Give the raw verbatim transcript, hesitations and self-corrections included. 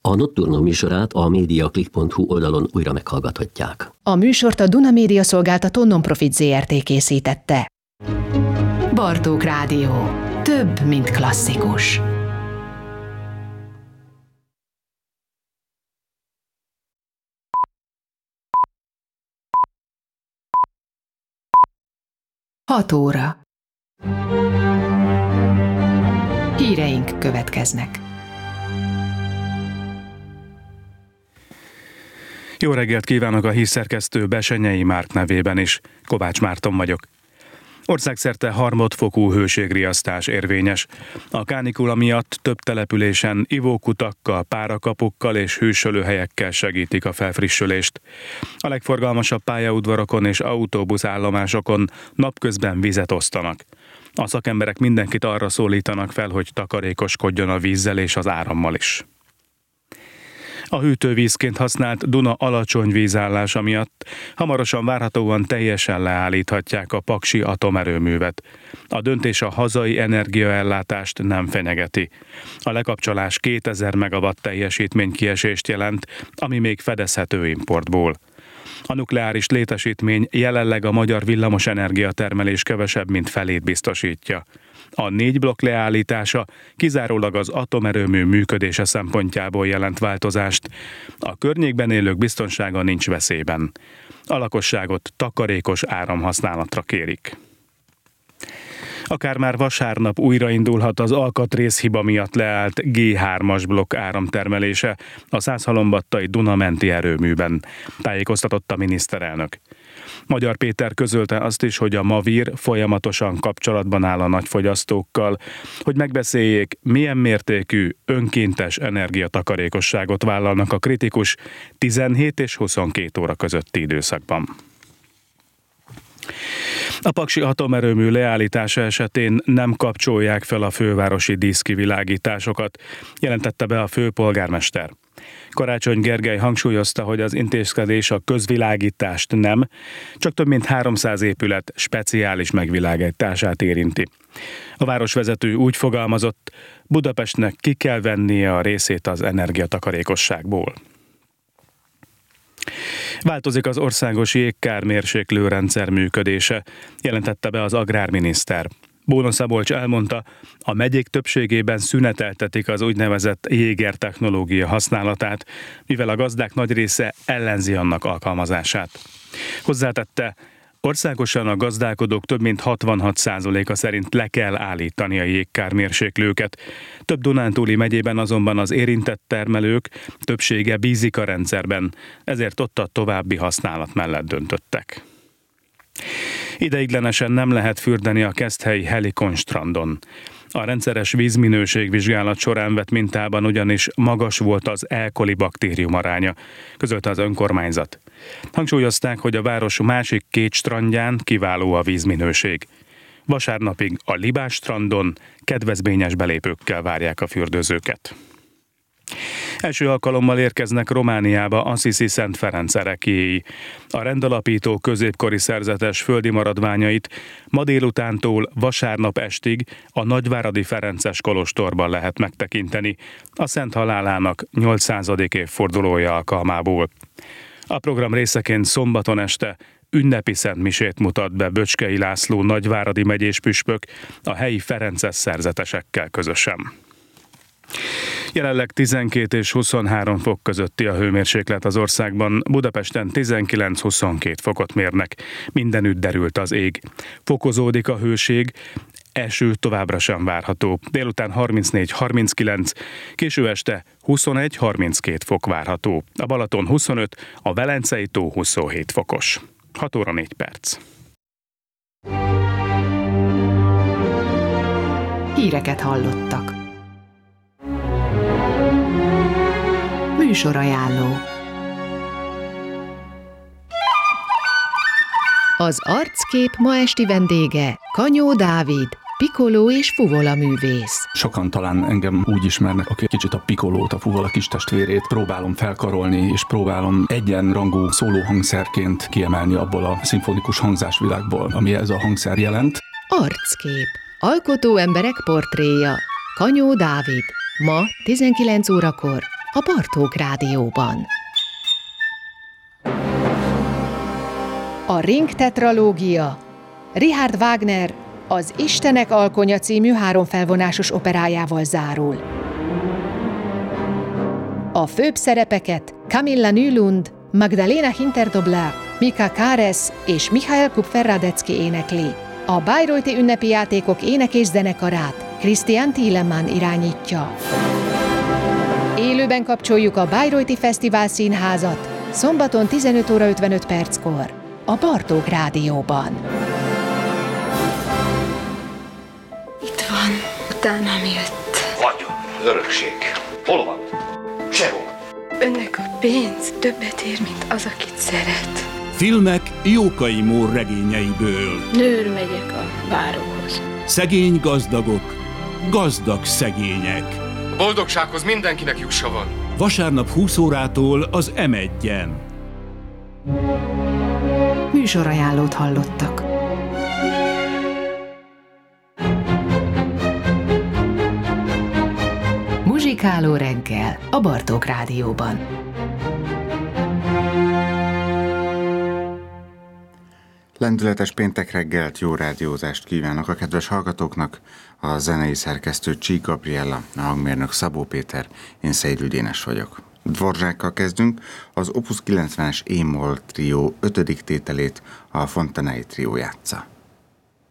A Nocturno műsorát a mediaclick pont hu oldalon újra meghallgathatják. A műsort a Duna Média Szolgáltató Nonprofit zé er té készítette. Bartók Rádió. Több, mint klasszikus. Hat óra. Híreink következnek. Jó reggelt kívánok a hírszerkesztő Besenyei Márk nevében is. Kovács Márton vagyok. Országszerte harmadfokú hőségriasztás érvényes. A kánikula miatt több településen ivókutakkal, párakapukkal és hűsölőhelyekkel segítik a felfrissülést. A legforgalmasabb pályaudvarokon és autóbuszállomásokon napközben vizet osztanak. A szakemberek mindenkit arra szólítanak fel, hogy takarékoskodjon a vízzel és az árammal is. A hűtővízként használt Duna alacsony vízállása miatt hamarosan várhatóan teljesen leállíthatják a paksi atomerőművet. A döntés a hazai energiaellátást nem fenyegeti. A lekapcsolás kétezer megawatt teljesítménykiesést jelent, ami még fedezhető importból. A nukleáris létesítmény jelenleg a magyar villamosenergia termelés kevesebb, mint felét biztosítja. A négy blokk leállítása kizárólag az atomerőmű működése szempontjából jelent változást. A környékben élők biztonsága nincs veszélyben. A lakosságot takarékos áramhasználatra kérik. Akár már vasárnap újraindulhat az alkatrészhiba miatt leállt gé hármas blokk áramtermelése a Százhalombattai Duna-menti erőműben, tájékoztatott a miniszterelnök. Magyar Péter közölte azt is, hogy a Mavír folyamatosan kapcsolatban áll a nagyfogyasztókkal, hogy megbeszéljék, milyen mértékű önkéntes energiatakarékosságot vállalnak a kritikus tizenhét és huszonkét óra közötti időszakban. A paksi atomerőmű leállítása esetén nem kapcsolják fel a fővárosi díszkivilágításokat, jelentette be a főpolgármester. Karácsony Gergely hangsúlyozta, hogy az intézkedés a közvilágítást nem, csak több mint háromszáz épület speciális megvilágítását érinti. A városvezető úgy fogalmazott, Budapestnek ki kell vennie a részét az energiatakarékosságból. Változik az országos jégkármérséklőrendszer működése, jelentette be az agrárminiszter. Bóna Szabolcs elmondta, a megyék többségében szüneteltetik az úgynevezett Jéger technológia használatát, mivel a gazdák nagy része ellenzi annak alkalmazását. Hozzátette, országosan a gazdálkodók több mint hatvanhat százaléka szerint le kell állítani a jégkármérséklőket. Több dunántúli megyében azonban az érintett termelők többsége bízik a rendszerben, ezért ott a további használat mellett döntöttek. Ideiglenesen nem lehet fürdeni a keszthelyi Helikon strandon. A rendszeres vízminőségvizsgálat során vett mintában ugyanis magas volt az E. coli baktérium aránya, közölte az önkormányzat. Hangsúlyozták, hogy a város másik két strandján kiváló a vízminőség. Vasárnapig a Libás strandon kedvezményes belépőkkel várják a fürdőzőket. Első alkalommal érkeznek Romániába Assisi Szent Ferenc ereklyéi. A rendalapító középkori szerzetes földi maradványait ma délutántól vasárnap estig a Nagyváradi Ferences kolostorban lehet megtekinteni, a szent halálának nyolcszázadik évfordulója alkalmából. A program részeként szombaton este ünnepi szentmisét mutat be Böcskei László nagyváradi megyés püspök a helyi ferences szerzetesekkel közösen. Jelenleg tizenkét és huszonhárom fok közötti a hőmérséklet az országban, Budapesten tizenkilenc-huszonkét fokot mérnek, mindenütt derült az ég. Fokozódik a hőség, eső továbbra sem várható, délután harmincnégy-harminckilenc, késő este huszonegy-harminckét fok várható, a Balaton huszonöt, a Velencei tó huszonhét fokos. hat óra négy perc. Híreket hallottak. Műsorajánló. Az arckép ma esti vendége Kanyó Dávid, Pikoló és fuvola művész. Sokan talán engem úgy ismernek, aki kicsit a Pikolót, a fuvola kistestvérét próbálom felkarolni, és próbálom egyenrangú szólóhangszerként kiemelni abból a szimfonikus hangzásvilágból, ami ez a hangszer jelent. Arckép. Alkotó emberek portréja. Kanyó Dávid. Ma tizenkilenc órakor a Bartók Rádióban. A Ring tetralógia Richard Wagner az Istenek alkonya című háromfelvonásos operájával zárul. A főbb szerepeket Camilla Nylund, Magdalena Hinterdobler, Mika Kares és Michael Kupfer-Radecki énekli. A Bayreuthi ünnepi játékok ének- és zenekarát Christian Thielemann irányítja. Élőben kapcsoljuk a Bayreuthi Fesztivál Színházat szombaton tizenöt óra ötvenöt perckor a Bartók Rádióban. Itt van, utánam jött. Vagyon, örökség. Hol van? Sehol. Önnek a pénz többet ér, mint az, akit szeret. Filmek Jókai Mór regényeiből. Nőr megyek a báróhoz. Szegény gazdagok, gazdag szegények. A boldogsághoz mindenkinek jussa van. Vasárnap húsz órától az em egyen. Műsorajánlót hallottak. Muzsikáló reggel a Bartók Rádióban. Lendületes péntek reggelt, jó rádiózást kívánok a kedves hallgatóknak. A zenei szerkesztő Csík Gabriella, a hangmérnök Szabó Péter, én Szédül Dénes vagyok. Dvorzsákkal kezdünk, az Opus kilencvenes E-moll trió ötödik tételét a Fontanei trió játsza.